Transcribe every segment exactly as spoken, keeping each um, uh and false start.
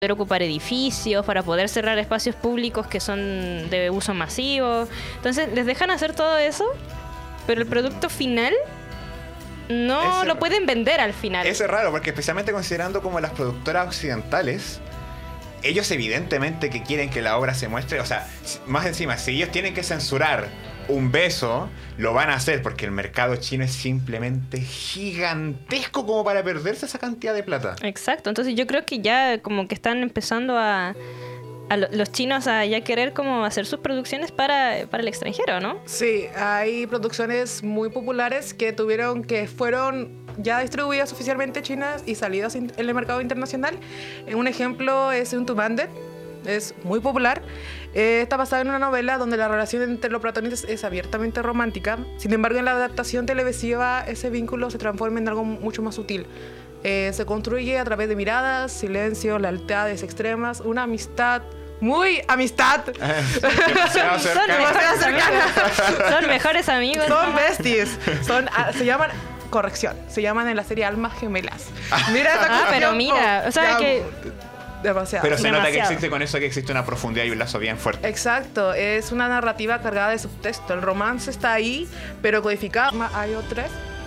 poder ocupar edificios, para poder cerrar espacios públicos que son de uso masivo. Entonces les dejan hacer todo eso, pero el producto final no es lo pueden vender al final. Eso es raro, porque especialmente considerando como las productoras occidentales, ellos evidentemente que quieren que la obra se muestre, o sea, más encima, si ellos tienen que censurar un beso, lo van a hacer porque el mercado chino es simplemente gigantesco como para perderse esa cantidad de plata. Exacto, entonces yo creo que ya como que están empezando a, a lo, los chinos a ya querer como hacer sus producciones para, para el extranjero, ¿no? Sí, hay producciones muy populares que tuvieron, que fueron ya distribuidas oficialmente chinas y salidas en el mercado internacional. Un ejemplo es Untumanded. Es muy popular. Eh, está basada en una novela donde la relación entre los protagonistas es abiertamente romántica. Sin embargo, en la adaptación televisiva ese vínculo se transforma en algo mucho más sutil. Eh, se construye a través de miradas, silencio, lealtades extremas, una amistad muy amistad. Demasiado Son cercana. mejores amigos. Son mejores amigos. Son besties. Son, ah, se llaman, corrección, se llaman en la serie Almas Gemelas. Mira esa Ah, pero cuestión, mira, o sea ya, que demasiado. Pero se nota que Demasiado. existe con eso, que existe una profundidad y un lazo bien fuerte. Exacto, es una narrativa cargada de subtexto. El romance está ahí, pero codificado. Ma- Hay otras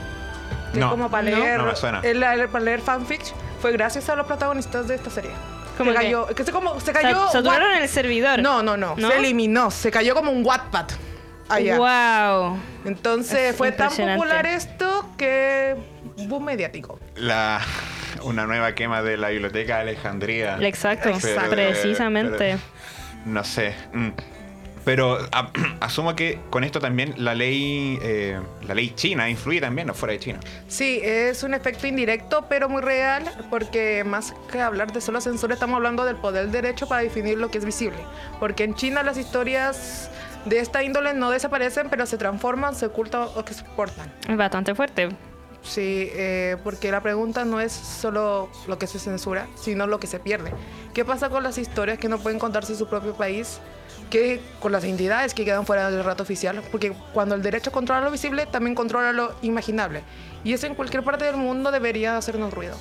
que No, como para no, leer, no me suena. el- el- para leer fanfic fue gracias a los protagonistas de esta serie. ¿Cómo se que? cayó, que se como se sa- cayó. saturaron Watt- el servidor. No, no, no, ¿No? se eliminó, se cayó como un Wattpad allá. Wow. Entonces Es fue tan impresionante. popular esto que boom mediático. La, una nueva quema de la biblioteca de Alejandría. Exacto, Exacto. precisamente. Pero, no sé. mm. Pero a- asumo que con esto también la ley eh, la ley china influye también, no fuera de China. Sí, es un efecto indirecto, pero muy real, porque más que hablar de solo censura, estamos hablando del poder del derecho para definir lo que es visible. Porque en China las historias de esta índole no desaparecen, pero se transforman, se ocultan o que se exportan. Es bastante fuerte. Sí, eh, porque la pregunta no es solo lo que se censura, sino lo que se pierde. ¿Qué pasa con las historias que no pueden contarse en su propio país? ¿Qué con las entidades que quedan fuera del relato oficial? Porque cuando el derecho controla lo visible, también controla lo imaginable. Y eso en cualquier parte del mundo debería hacernos ruido.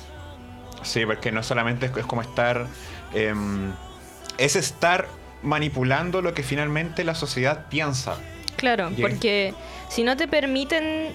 Sí, porque no solamente es, es como estar... eh, es estar manipulando lo que finalmente la sociedad piensa. Claro, Bien. porque si no te permiten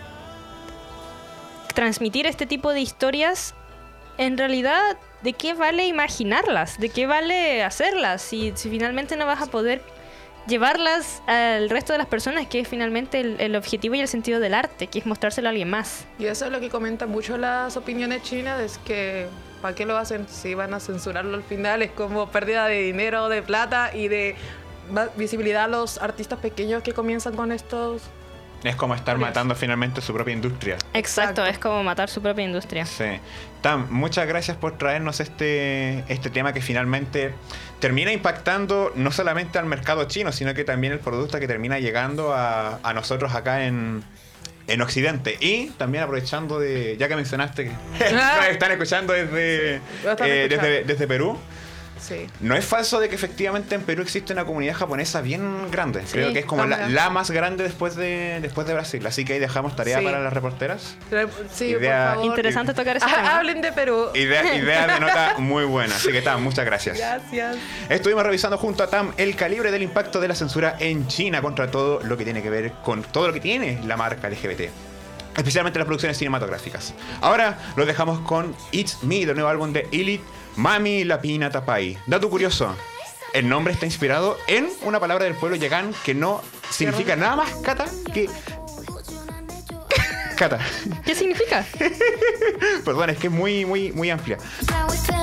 transmitir este tipo de historias, en realidad, ¿de qué vale imaginarlas? ¿De qué vale hacerlas? Si, si finalmente no vas a poder llevarlas al resto de las personas, que es finalmente el, el objetivo y el sentido del arte, que es mostrárselo a alguien más. Y eso es lo que comentan mucho las opiniones chinas, es que ¿para qué lo hacen si van a censurarlo al final? Es como pérdida de dinero, de plata y de va- visibilidad a los artistas pequeños que comienzan con estos. Es como estar Curioso. matando finalmente su propia industria. Exacto, Exacto. es como matar su propia industria. Sí. Tam, muchas gracias por traernos este, este tema que finalmente termina impactando no solamente al mercado chino, sino que también el producto que termina llegando a, a nosotros acá en, en Occidente. Y también aprovechando de, ya que mencionaste que nos están escuchando desde, lo están eh, escuchando. desde, desde Perú. Sí. No es falso de que efectivamente en Perú existe una comunidad japonesa bien grande. Sí, Creo que es como la, también. la más grande después de, después de Brasil. Así que ahí dejamos tarea Sí. para las reporteras. Sí, Idea- por favor. Interesante tocar ese Ah, tema. hablen de Perú. Idea, idea de nota muy buena. Así que Tam, muchas gracias. Gracias. Estuvimos revisando junto a Tam el calibre del impacto de la censura en China contra todo lo que tiene que ver con todo lo que tiene la marca L G B T. Especialmente las producciones cinematográficas. Ahora los dejamos con It's Me, del nuevo álbum de Elite, Mami Lapina Tapai. Dato curioso, el nombre está inspirado en una palabra del pueblo yagán que no significa nada más cata que... Cata. ¿Qué significa? Perdón, es que es muy, muy, muy amplia.